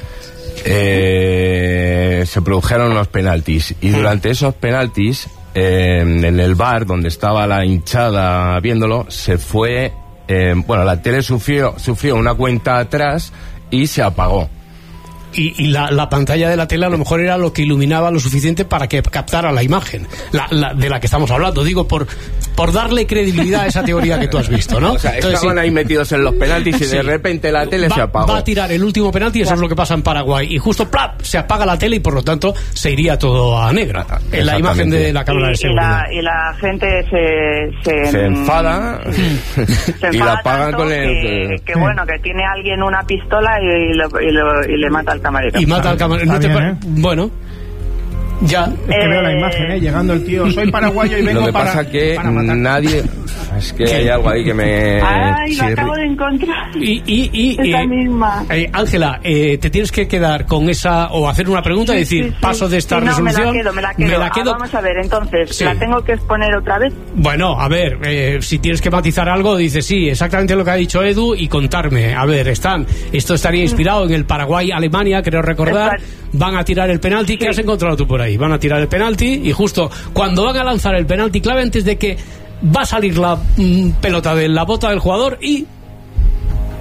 se produjeron unos penaltis, y durante esos penaltis, en el bar donde estaba la hinchada viéndolo, se fue, la tele sufrió una cuenta atrás y se apagó. Y la pantalla de la tele a lo mejor era lo que iluminaba lo suficiente para que captara la imagen de la que estamos hablando. Digo, por darle credibilidad a esa teoría que tú has visto, ¿no? O sea, entonces, estaban ahí metidos en los penaltis y de repente la tele se apagó. Va a tirar el último penalti, eso es lo que pasa en Paraguay. Y justo, ¡plap!, se apaga la tele y por lo tanto se iría todo a negra. En la imagen de la cámara de seguridad. Y la gente se enfada y la apagan con el... Que bueno, que tiene alguien una pistola y le mata al camarero. Y mata al camarero. Bueno, ya. Es que veo la imagen, llegando el tío, soy paraguayo y vengo lo que pasa que nadie... Es que hay algo ahí que me... ¡Ay, lo acabo de encontrar! Esa misma. Ángela, te tienes que quedar con esa, o hacer una pregunta y decir, paso de esta resolución. Me la quedo. Vamos a ver, entonces, ¿la tengo que exponer otra vez? Bueno, a ver, si tienes que matizar algo, dices sí, exactamente lo que ha dicho Edu, y contarme. A ver, esto estaría inspirado en el Paraguay-Alemania, creo recordar. Van a tirar el penalti. ¿Qué has encontrado tú por ahí? Van a tirar el penalti y justo cuando van a lanzar el penalti clave, antes de que va a salir la pelota de la bota del jugador y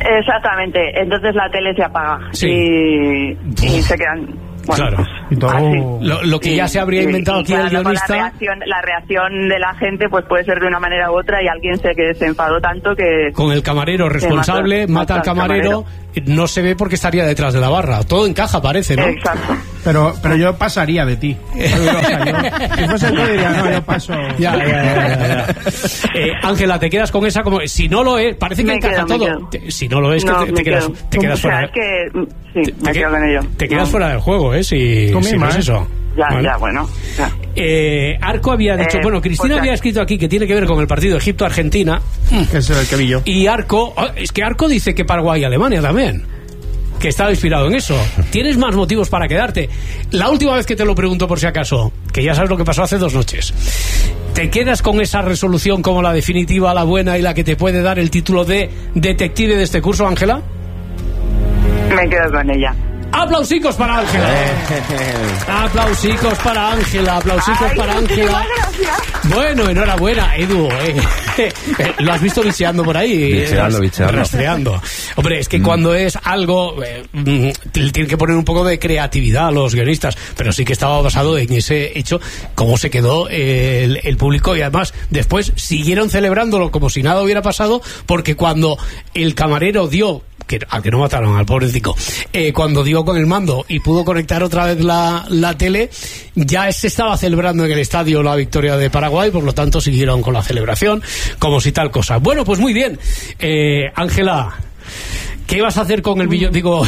Exactamente, entonces la tele se apaga y se quedan... Bueno, claro. Pues, lo que ya se habría inventado aquí el guionista... La reacción de la gente pues puede ser de una manera u otra y alguien se enfadó tanto que... Con el camarero responsable, mata al camarero, no se ve porque estaría detrás de la barra. Todo encaja, parece, ¿no? Exacto. Pero yo pasaría de ti. Si fuese tú diría, no, yo paso... Ya. Ángela, te quedas con esa como... Si no lo es, parece que encaja todo. Si no lo es, te quedas fuera. Me quedo con ello. Te quedas fuera del juego, si no es eso. Bueno. Arco había dicho, Cristina había escrito aquí que tiene que ver con el partido Egipto-Argentina. Que es el que vi yo. Y Arco, es que Arco dice que Paraguay y Alemania también, que estaba inspirado en eso. Tienes más motivos para quedarte. La última vez que te lo pregunto por si acaso, que ya sabes lo que pasó hace 2 noches, ¿te quedas con esa resolución como la definitiva, la buena y la que te puede dar el título de detective de este curso, Ángela? Me quedo con ella. ¡Aplausicos para Ángela! ¡Aplausicos para Ángela! ¡Aplausicos para Ángela! Bueno, enhorabuena, Edu. Lo has visto bicheando por ahí. Bicheando. Rastreando. Hombre, es que cuando es algo... tienen que poner un poco de creatividad a los guionistas, pero sí que estaba basado en ese hecho, cómo se quedó el público, y además después siguieron celebrándolo como si nada hubiera pasado, porque cuando el camarero dio... al que no mataron, al pobrecito, cuando dio con el mando y pudo conectar otra vez la tele, ya se estaba celebrando en el estadio la victoria de Paraguay, por lo tanto siguieron con la celebración como si tal cosa. Bueno, pues muy bien, Ángela, ¿qué vas a hacer con el billón? Digo...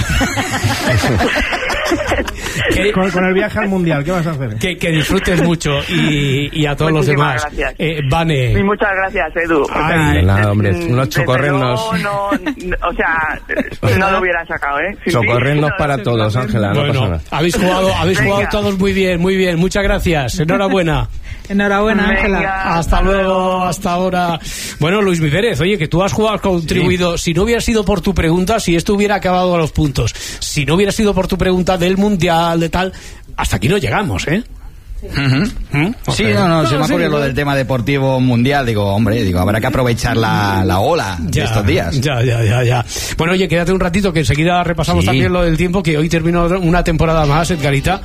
Con el viaje al mundial, ¿qué vas a hacer? Que disfrutes mucho y a todos los demás. Vane. Y muchas gracias, Edu. Nada, hombre, unos chocorrendos. No lo hubiera sacado, Chocorrendos para todos, Ángela, no pasa nada. Habéis jugado todos muy bien, muchas gracias. Enhorabuena. Enhorabuena, Ángela. Hasta luego, hasta ahora. Bueno, Luis Miguel, oye, que tú has contribuido. Si no hubiera sido por tu pregunta, si esto hubiera acabado a los puntos, si no hubiera sido por tu pregunta del mundial, de tal, hasta aquí no llegamos, ¿eh? Sí, se me ocurrió lo del tema deportivo mundial. Digo, habrá que aprovechar la ola de estos días. Ya. Bueno, oye, quédate un ratito, que enseguida repasamos también lo del tiempo, que hoy terminó una temporada más, Edgarita.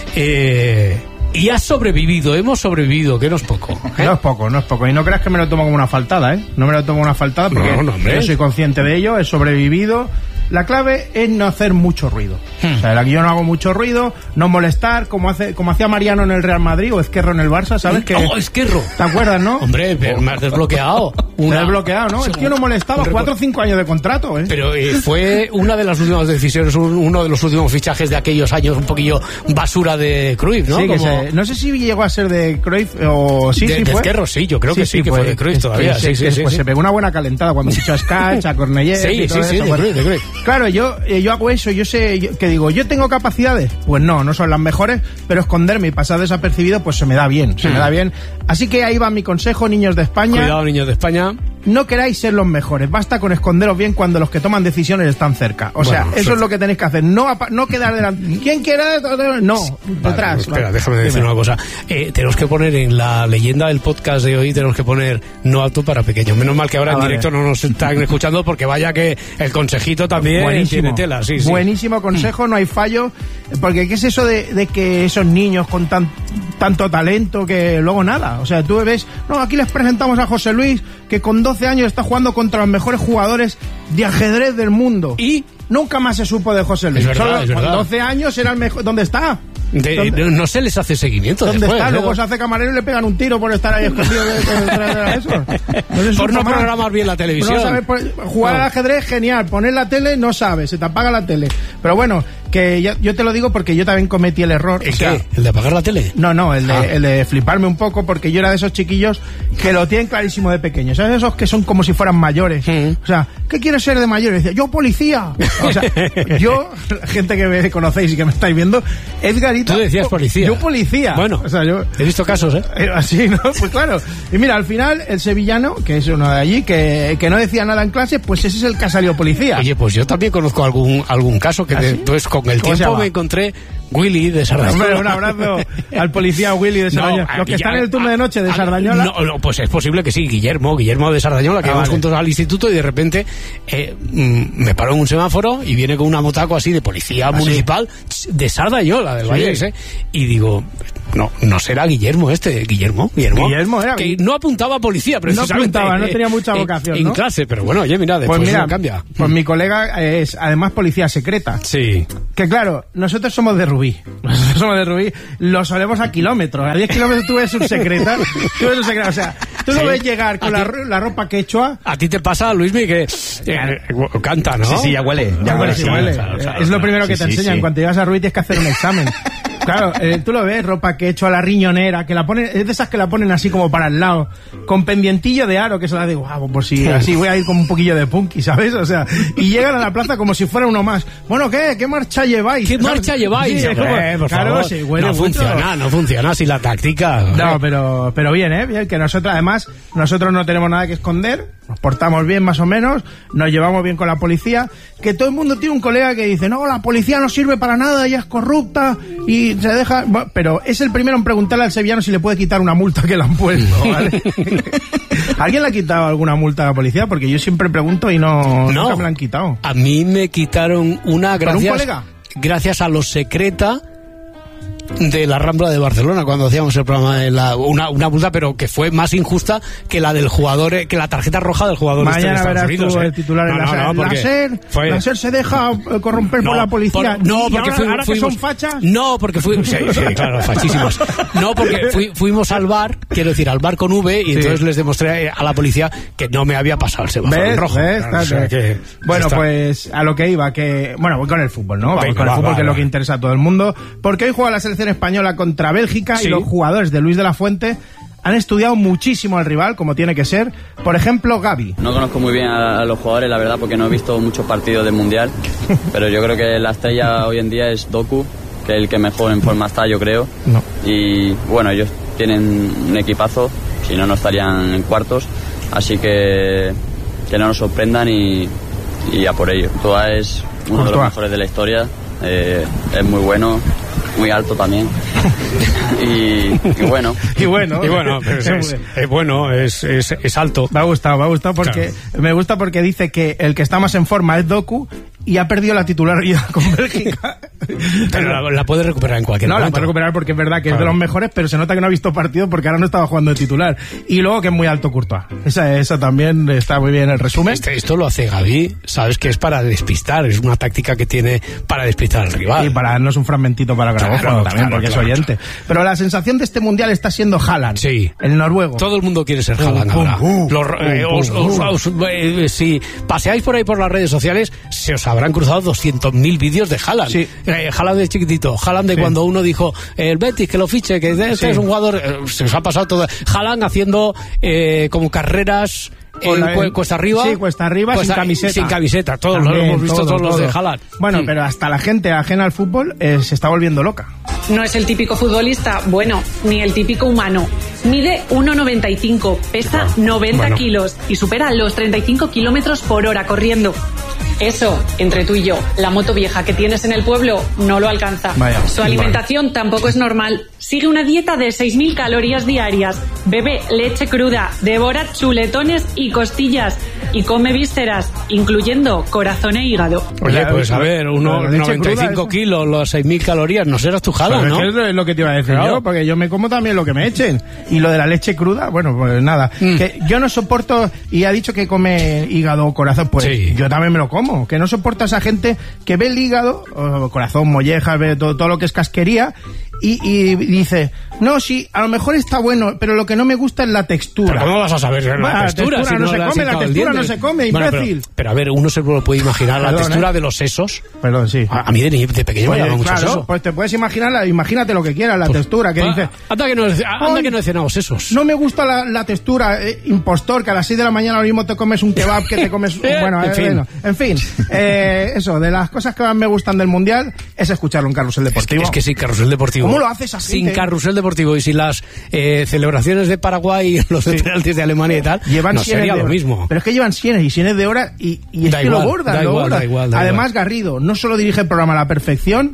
Y has sobrevivido, hemos sobrevivido, que no es poco. No es poco. Y no creas que me lo tomo como una faltada, No me lo tomo como una faltada, porque yo soy consciente de ello, he sobrevivido. La clave es no hacer mucho ruido. O sea, yo no hago mucho ruido, no molestar, como hacía Mariano en el Real Madrid o Ezquerro en el Barça, ¿sabes? Ezquerro. ¿Te acuerdas, no? Hombre, pero me has desbloqueado. Me has desbloqueado, ¿no? El tío no molestaba, 4 o 5 años de contrato, Pero fue una de las últimas decisiones, uno de los últimos fichajes de aquellos años, un poquillo basura de Cruyff, ¿no? Sí, no sé si llegó a ser de Cruyff o... Sí, de fue. Ezquerro, sí, yo creo que sí, que fue de Cruyff todavía. Pues se pegó una buena calentada cuando fichó a Skach, a Cornellé. Sí, de Cruyff. Claro, yo hago eso, yo sé, que digo, ¿yo tengo capacidades? Pues no son las mejores, pero esconderme y pasar desapercibido, pues se me da bien. Así que ahí va mi consejo, niños de España. Cuidado, niños de España. No queráis ser los mejores, basta con esconderos bien cuando los que toman decisiones están cerca. Eso es lo que tenéis que hacer, no quedar delante. ¿Quién quiera? No, detrás. Espera, déjame decir una cosa. Tenemos que poner en la leyenda del podcast de hoy, tenemos que poner no apto para pequeños. Menos mal que ahora en directo no nos están escuchando, porque vaya que el consejito también tiene tela. Sí. Buenísimo consejo, no hay fallo, porque ¿qué es eso de que esos niños con tanto talento que luego nada? O sea, tú ves, aquí les presentamos a José Luis, que con 12 años está jugando contra los mejores jugadores de ajedrez del mundo. Y nunca más se supo de José Luis. Es verdad. Con 12 años era el mejor. ¿Dónde está? No se les hace seguimiento. ¿Dónde después, está? Luego se hace camarero y le pegan un tiro por estar ahí escondido de eso. Por no programar bien la televisión. No sabes, jugar al ajedrez, genial. Poner la tele, no sabes, se te apaga la tele. Pero bueno, que yo te lo digo porque yo también cometí el error. ¿El qué? ¿El de apagar la tele? No, el de fliparme un poco, porque yo era de esos chiquillos que lo tienen clarísimo de pequeños. ¿Sabes? Esos que son como si fueran mayores. O sea, ¿qué quieres ser de mayor? Y decía, yo policía. O sea, yo, gente que me conocéis y que me estáis viendo, Edgarita. Tú decías policía. Yo policía. Bueno, o sea, yo he visto casos, así, ¿no? Pues claro. Y mira, al final, el sevillano, que es uno de allí, que no decía nada en clase, pues ese es el que ha salido policía. Oye, pues yo también conozco algún caso que después con el tiempo me encontré Willy de Sardañola. Hombre, un abrazo al policía Willy de Sardañola. Los que están en el turno de noche de Sardañola. No, pues es posible que sí, Guillermo de Sardañola, que vamos juntos al instituto y de repente me paro en un semáforo y viene con una motaco así de policía municipal de Sardañola, del Valle, y digo, no será Guillermo era, que no apuntaba a policía, precisamente. No tenía mucha vocación, en clase, pero bueno, oye, mira, después no cambia. Pues mi colega es además policía secreta. Sí. Que claro, nosotros somos de Rubí, lo solemos a kilómetros. A 10 kilómetros tú ves un secreta, o sea, tú lo ves llegar con la ropa quechua. A ti te pasa, Luismi, que canta, ¿no? Sí, ya huele. Es lo primero que te enseñan. Cuando llegas a Rubí tienes que hacer un examen. Claro, tú lo ves, ropa quechua, la riñonera, que la ponen, es de esas que la ponen así como para el lado, con pendientillo de aro, que se la digo, por si así voy a ir con un poquillo de punky, ¿sabes? O sea, y llegan a la plaza como si fuera uno más. Bueno, ¿qué marcha lleváis? ¿Qué marcha lleváis? Sí, por claro, favor, sí, huele no funciona así la táctica. No, pero bien, bien, que nosotros no tenemos nada que esconder, nos portamos bien más o menos, nos llevamos bien con la policía, que todo el mundo tiene un colega que dice, no, la policía no sirve para nada, ella es corrupta y se deja... Bueno, pero es el primero en preguntarle al sevillano si le puede quitar una multa que le han puesto, ¿vale? ¿Alguien le ha quitado alguna multa a la policía? Porque yo siempre pregunto y nunca me la han quitado. A mí me quitaron una gracias... ¿Por un colega? Gracias a los secreta de la Rambla de Barcelona, cuando hacíamos el programa de una multa, pero que fue más injusta que la del jugador, que la tarjeta roja del jugador. Mañana verás tú el titular en la SER se deja corromper por la policía. Ahora que son fachas. No, porque sí, claro, fachísimos. No, porque fuimos al bar, quiero decir, al bar con V, y entonces les demostré a la policía que no me había pasado el semáforo en rojo. Bueno, pues a lo que iba, voy con el fútbol, ¿no? Vamos con el fútbol, que es lo que interesa a todo el mundo, porque hoy juega la selección española contra Bélgica y los jugadores de Luis de la Fuente han estudiado muchísimo al rival, como tiene que ser. Por ejemplo, Gavi. No conozco muy bien a los jugadores, la verdad, porque no he visto muchos partidos del Mundial, pero yo creo que la estrella hoy en día es Doku, que es el que mejor en forma está, yo creo. Y bueno, ellos tienen un equipazo, si no estarían en cuartos, así que no nos sorprendan y a por ello. Toa es uno de los mejores de la historia, es muy bueno, muy alto también. y bueno, es alto. Me ha gustado porque me gusta porque dice que el que está más en forma es Doku y ha perdido la titularidad con Bélgica. Pero la puede recuperar en cualquier momento. No, la puede recuperar porque es verdad que es de los mejores, pero se nota que no ha visto partido porque ahora no estaba jugando de titular. Y luego que es muy alto Courtois. Esa también está muy bien el resumen. Esto lo hace Gavi, sabes que es para despistar, es una táctica que tiene para despistar al rival. Y para darnos un fragmentito para grabófono también, porque es oyente. Pero la sensación de este mundial está siendo Haaland, el noruego. Todo el mundo quiere ser Haaland ahora. Si paseáis por ahí por las redes sociales, se os habrán cruzado 200.000 vídeos de Haaland. Sí. Haaland de chiquitito, Haaland de cuando uno dijo el Betis que lo fiche, que este es un jugador, se os ha pasado todo. Haaland haciendo como carreras cuesta arriba. Sí, cuesta arriba, sin camiseta. Sin camiseta, todos lo hemos visto, todos los de Haaland. Bueno, pero hasta la gente ajena al fútbol se está volviendo loca. No es el típico futbolista, ni el típico humano. Mide 1,95, pesa 90 kilos y supera los 35 kilómetros por hora corriendo. Eso, entre tú y yo, la moto vieja que tienes en el pueblo no lo alcanza. Su alimentación tampoco es normal. Sigue una dieta de 6.000 calorías diarias. Bebe leche cruda, devora chuletones y costillas y come vísceras, incluyendo corazón e hígado. Oye, pues a ver, 95 kilos, los 6.000 calorías, no serás tu Haaland, ¿no? Es lo que te iba a decir yo, porque yo me como también lo que me echen. Y lo de la leche cruda, bueno, pues nada. Que yo no soporto, y ha dicho que come hígado o corazón, pues yo también me lo como. Que no soporta a esa gente que ve el hígado, corazón, mollejas, ve todo lo que es casquería, y dice, no, sí, a lo mejor está bueno, pero lo que no me gusta es la textura. ¿Pero cómo vas a saber la textura? Si no se come, la textura no se come, imbécil. Pero a ver, uno se lo puede imaginar, la textura de los sesos. Perdón, sí. A mí de pequeño me llama mucho eso. Pues te puedes imaginar, imagínate lo que quieras, la textura, que dice... Anda que no he cenado sesos. No me gusta la textura, impostor, que a las 6 de la mañana lo mismo te comes un kebab, que te comes... En fin. Eso, de las cosas que más me gustan del Mundial es escucharlo en Carrusel Deportivo. Es que sin Carrusel Deportivo. ¿Cómo lo haces así? Sin Carrusel Deportivo y sin las celebraciones de Paraguay, los de penaltis de Alemania y tal, sería lo mismo. Pero es que llevan sienes de hora y es que lo bordan. Da igual. Además, Garrido no solo dirige el programa a la perfección,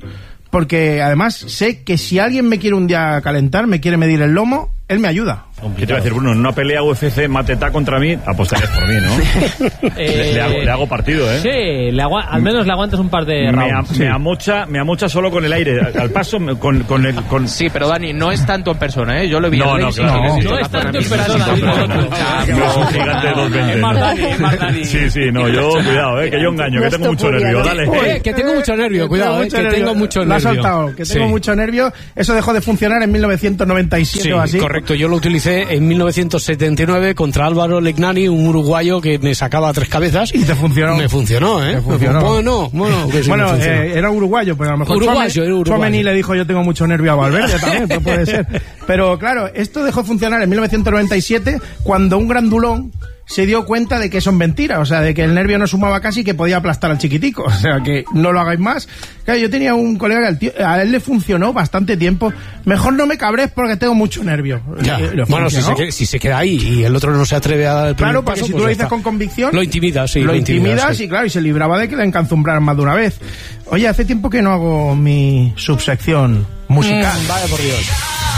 porque además sé que si alguien me quiere un día calentar, me quiere medir el lomo, él me ayuda. ¿Qué te iba a decir, Bruno? En una pelea UFC Mateta contra mí, apostarías por mí, ¿no? Le hago partido, ¿eh? Sí, al menos le aguantas un par de rounds. Me amocha solo con el aire. Al paso, con el... Sí, pero Dani, no es tanto en persona, ¿eh? Yo lo vi. No, no es tanto en persona. Es un gigante de 220. Es más Dani. Sí, no, yo, cuidado, que yo engaño, que tengo mucho nervio, dale. Que tengo mucho nervio, cuidado, que tengo mucho nervio. Lo has soltado, que tengo mucho nervio. Eso dejó de funcionar en 1997 o así. Correcto, yo lo utilicé en 1979 contra Álvaro Legnani, un uruguayo que me sacaba 3 cabezas. Y te funcionó. Me funcionó, ¿eh? Me funcionó. Bueno, era uruguayo, pero a lo mejor Tchouaméni le dijo yo tengo mucho nervio a Valverde también, pero puede ser. Pero claro, esto dejó de funcionar en 1997 cuando un grandulón se dio cuenta de que son mentiras, o sea, de que el nervio no sumaba casi, que podía aplastar al chiquitico, o sea, que no lo hagáis más. Claro, yo tenía un colega que a él le funcionó bastante tiempo. Mejor no me cabres porque tengo mucho nervio. Bueno, si se queda ahí y el otro no se atreve a dar el primer paso, porque si tú lo dices con convicción, lo intimidas, y claro, y se libraba de que le encazumbraran más de una vez. Oye, hace tiempo que no hago mi subsección musical. Vaya por Dios.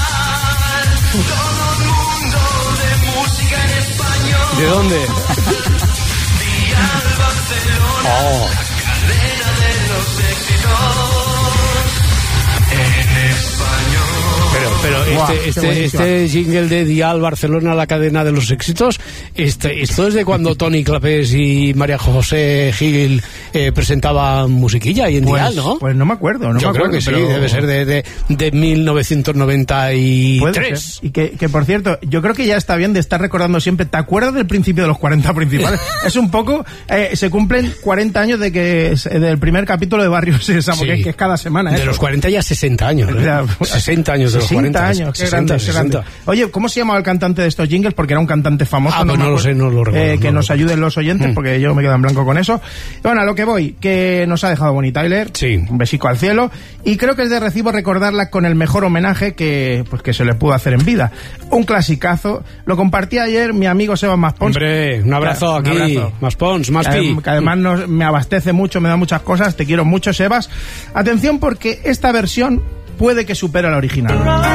¿De dónde? Oh. Pero este jingle de Dial Barcelona, la cadena de los éxitos, esto es de cuando Toni Clapés y María José Gil presentaban musiquilla y en Dial, ¿no? Pues no me acuerdo, Yo creo que sí, debe ser de 1993. Y que por cierto, yo creo que ya está bien de estar recordando siempre. ¿Te acuerdas del principio de los 40 principales? Es un poco, se cumplen 40 años del primer capítulo de Barrio Sésamo, que es cada semana. De los 40 ya 60 años, ¿no? 60 años de los 40. 60 años, qué grande. Oye, ¿cómo se llamaba el cantante de estos jingles? Porque era un cantante famoso. Pues no lo sé, no lo recuerdo. Que nos ayuden los oyentes, porque yo me quedo en blanco con eso. Bueno, a lo que voy, que nos ha dejado Bonnie Tyler. Sí. Un besico al cielo. Y creo que es de recibo recordarla con el mejor homenaje que se le pudo hacer en vida. Un clasicazo. Lo compartí ayer mi amigo Sebas Maspons. Hombre, un abrazo aquí. Maspons, Maspi. Que además me abastece mucho, me da muchas cosas. Te quiero mucho, Sebas. Atención, porque esta versión puede que supere a la original.